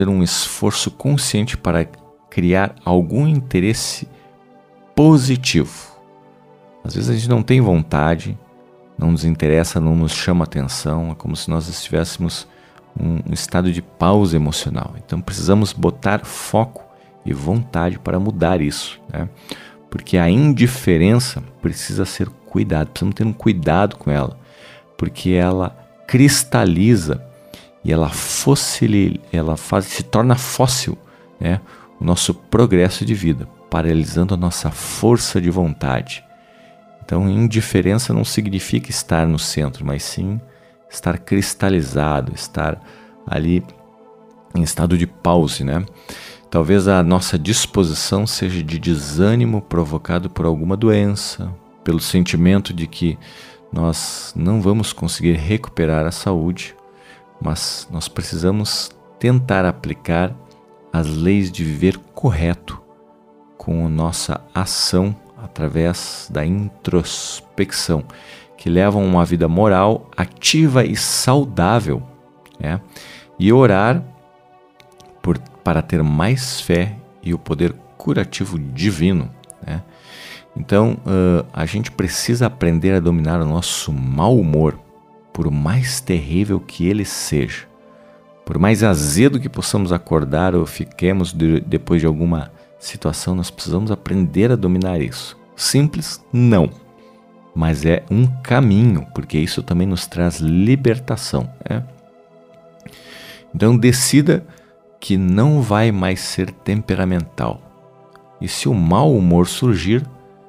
um esforço consciente para criar algum interesse positivo. Às vezes a gente não tem vontade, não nos interessa, não nos chama atenção, é como se nós estivéssemos um estado de pausa emocional. Então precisamos botar foco e vontade para mudar isso, né? Porque a indiferença precisa ser cuidado, precisamos ter um cuidado com ela, porque ela cristaliza e ela se torna fóssil, né? O nosso progresso de vida, paralisando a nossa força de vontade. Então, indiferença não significa estar no centro, mas sim estar cristalizado, estar ali em estado de pause, né? Talvez a nossa disposição seja de desânimo provocado por alguma doença, pelo sentimento de que nós não vamos conseguir recuperar a saúde, mas nós precisamos tentar aplicar as leis de viver correto com a nossa ação através da introspecção, que levam a uma vida moral ativa e saudável, né? E orar para ter mais fé e o poder curativo divino, né? Então, a gente precisa aprender a dominar o nosso mau humor, por mais terrível que ele seja. Por mais azedo que possamos acordar ou fiquemos depois de alguma situação, nós precisamos aprender a dominar isso. Simples? Não. Mas é um caminho, porque isso também nos traz libertação, né? Então decida que não vai mais ser temperamental. E se o mau humor surgir,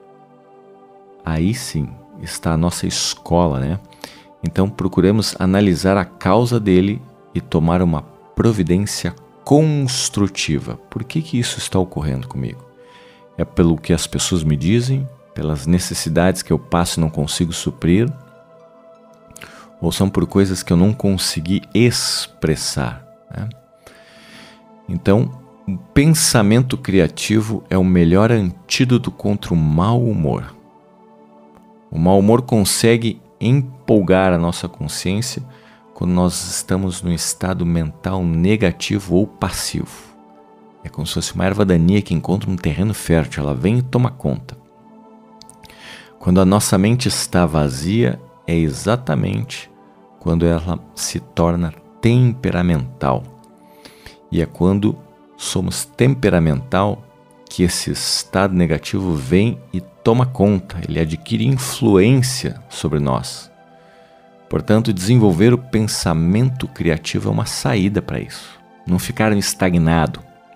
aí sim está a nossa escola, né? Então procuremos analisar a causa dele e tomar uma providência construtiva. Por que isso está ocorrendo comigo? É pelo que as pessoas me dizem, pelas necessidades que eu passo e não consigo suprir? Ou são por coisas que eu não consegui expressar, né? Então, o pensamento criativo é o melhor antídoto contra o mau humor. O mau humor consegue empolgar a nossa consciência quando nós estamos num estado mental negativo ou passivo. É como se fosse uma erva daninha que encontra um terreno fértil, ela vem e toma conta. Quando a nossa mente está vazia, é exatamente quando ela se torna temperamental. E é quando somos temperamental que esse estado negativo vem e toma conta, ele adquire influência sobre nós. Portanto, desenvolver o pensamento criativo é uma saída para isso. Não ficar estagnado.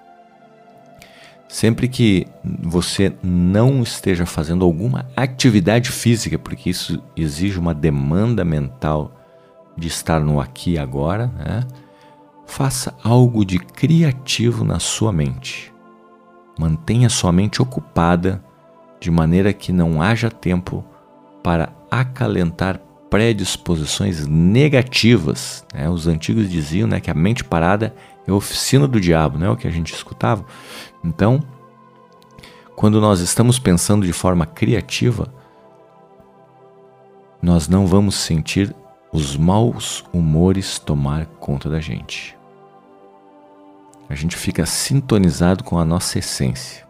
Sempre que você não esteja fazendo alguma atividade física, porque isso exige uma demanda mental de estar no aqui e agora, né? Faça algo de criativo na sua mente. Mantenha sua mente ocupada de maneira que não haja tempo para acalentar predisposições negativas, né? Os antigos diziam, né, que a mente parada é a oficina do diabo, não é o que a gente escutava? Então, quando nós estamos pensando de forma criativa, nós não vamos sentir os maus humores tomar conta da gente. A gente fica sintonizado com a nossa essência.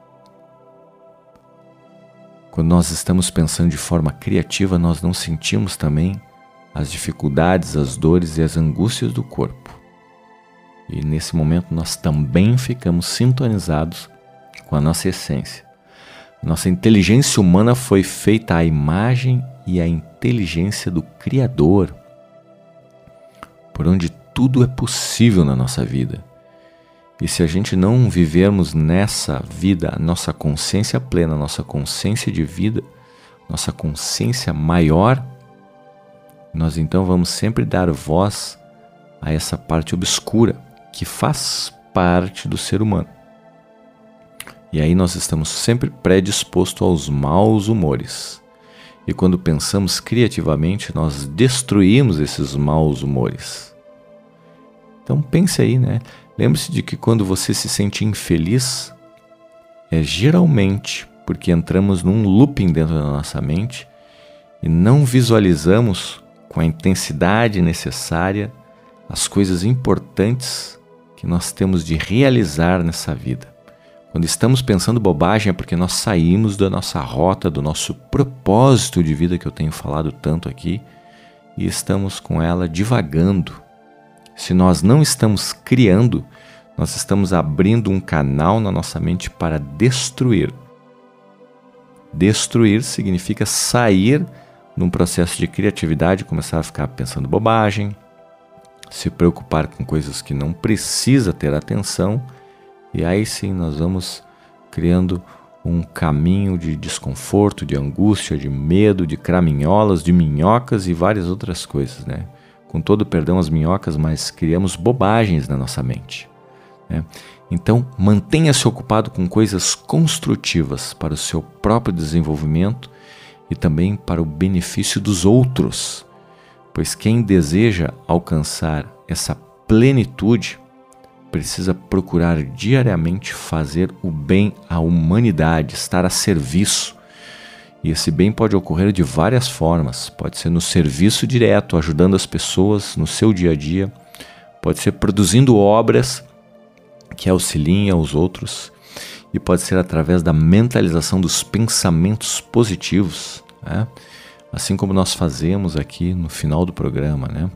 Quando nós estamos pensando de forma criativa, nós não sentimos também as dificuldades, as dores e as angústias do corpo. E nesse momento nós também ficamos sintonizados com a nossa essência. Nossa inteligência humana foi feita à imagem e à inteligência do Criador, por onde tudo é possível na nossa vida. E se a gente não vivermos nessa vida a nossa consciência plena, a nossa consciência de vida, nossa consciência maior, nós então vamos sempre dar voz a essa parte obscura que faz parte do ser humano. E aí nós estamos sempre predispostos aos maus humores. E quando pensamos criativamente, nós destruímos esses maus humores. Então pense aí, né? Lembre-se de que quando você se sente infeliz, é geralmente porque entramos num looping dentro da nossa mente e não visualizamos com a intensidade necessária as coisas importantes que nós temos de realizar nessa vida. Quando estamos pensando bobagem é porque nós saímos da nossa rota, do nosso propósito de vida que eu tenho falado tanto aqui, e estamos com ela divagando. Se nós não estamos criando, nós estamos abrindo um canal na nossa mente para destruir. Destruir significa sair num processo de criatividade, começar a ficar pensando bobagem, se preocupar com coisas que não precisa ter atenção, e aí sim nós vamos criando um caminho de desconforto, de angústia, de medo, de craminholas, de minhocas e várias outras coisas, né? Com todo perdão às minhocas, mas criamos bobagens na nossa mente, né? Então, mantenha-se ocupado com coisas construtivas para o seu próprio desenvolvimento e também para o benefício dos outros, pois quem deseja alcançar essa plenitude precisa procurar diariamente fazer o bem à humanidade, estar a serviço. E esse bem pode ocorrer de várias formas. Pode ser no serviço direto, ajudando as pessoas no seu dia a dia. Pode ser produzindo obras que auxiliem aos outros. E pode ser através da mentalização dos pensamentos positivos, né? Assim como nós fazemos aqui no final do programa, né?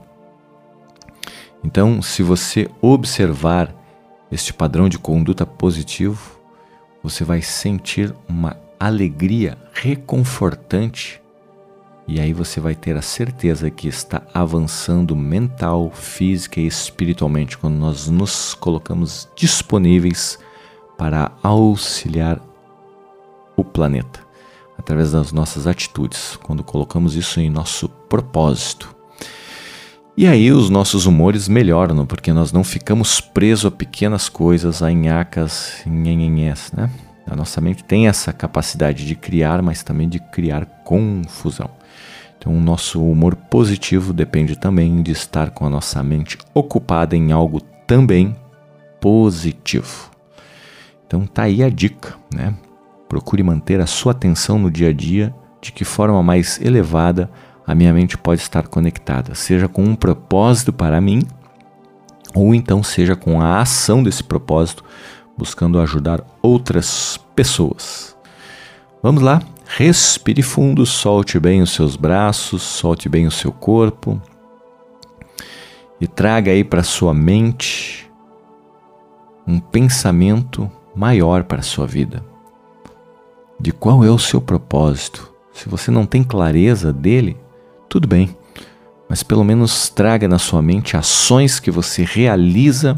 Então, se você observar este padrão de conduta positivo, você vai sentir uma alegria reconfortante e aí você vai ter a certeza que está avançando mental, física e espiritualmente quando nós nos colocamos disponíveis para auxiliar o planeta através das nossas atitudes, quando colocamos isso em nosso propósito. E aí os nossos humores melhoram, porque nós não ficamos presos a pequenas coisas, a nhacas, nhenhenhés, né? A nossa mente tem essa capacidade de criar, mas também de criar confusão. Então o nosso humor positivo depende também de estar com a nossa mente ocupada em algo também positivo. Então tá aí a dica, né? Procure manter a sua atenção no dia a dia, de que forma mais elevada a minha mente pode estar conectada, seja com um propósito para mim, ou então seja com a ação desse propósito, buscando ajudar outras pessoas. Vamos lá, respire fundo, solte bem os seus braços, solte bem o seu corpo e traga aí para sua mente um pensamento maior para a sua vida. De qual é o seu propósito? Se você não tem clareza dele, tudo bem, mas pelo menos traga na sua mente ações que você realiza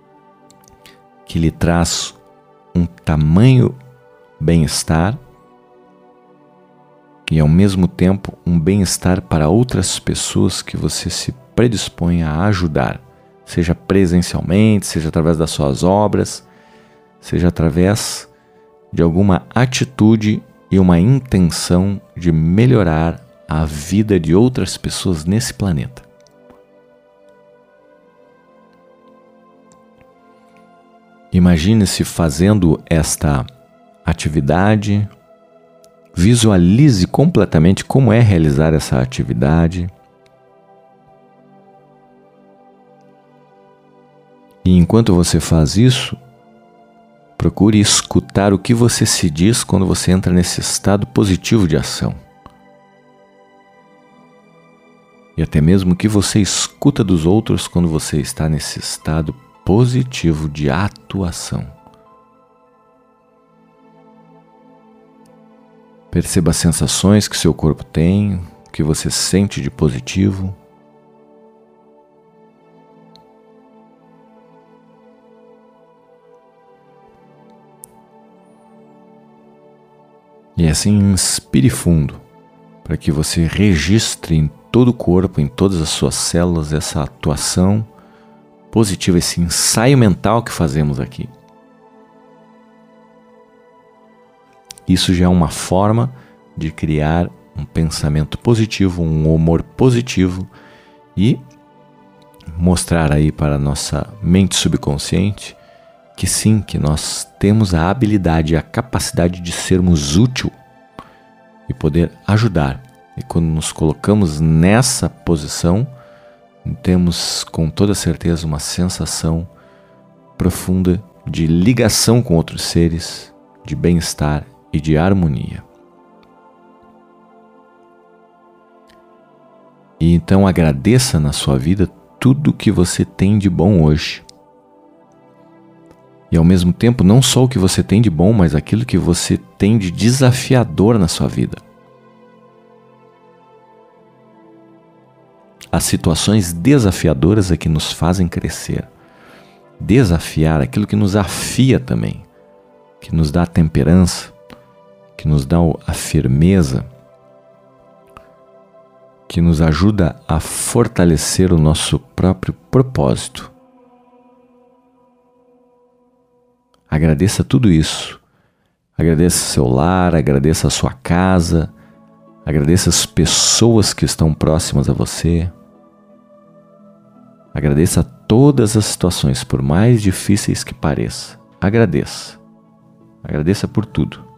que lhe traz um tamanho bem-estar e ao mesmo tempo um bem-estar para outras pessoas que você se predispõe a ajudar, seja presencialmente, seja através das suas obras, seja através de alguma atitude e uma intenção de melhorar a vida de outras pessoas nesse planeta. Imagine-se fazendo esta atividade, visualize completamente como é realizar essa atividade e enquanto você faz isso, procure escutar o que você se diz quando você entra nesse estado positivo de ação. E até mesmo o que você escuta dos outros quando você está nesse estado positivo de atuação. Perceba as sensações que seu corpo tem, o que você sente de positivo. E assim inspire fundo, para que você registre em todo o corpo, em todas as suas células, essa atuação positiva, esse ensaio mental que fazemos aqui. Isso já é uma forma de criar um pensamento positivo, um humor positivo e mostrar aí para a nossa mente subconsciente que sim, que nós temos a habilidade, a capacidade de sermos útil e poder ajudar. E quando nos colocamos nessa posição, temos com toda certeza uma sensação profunda de ligação com outros seres, de bem-estar e de harmonia. E então agradeça na sua vida tudo que você tem de bom hoje. E ao mesmo tempo, não só o que você tem de bom, mas aquilo que você tem de desafiador na sua vida. As situações desafiadoras é que nos fazem crescer. Desafiar aquilo que nos afia também, que nos dá a temperança, que nos dá a firmeza, que nos ajuda a fortalecer o nosso próprio propósito. Agradeça tudo isso. Agradeça seu lar, agradeça a sua casa, agradeça as pessoas que estão próximas a você. Agradeça todas as situações, por mais difíceis que pareça. Agradeça. Agradeça por tudo.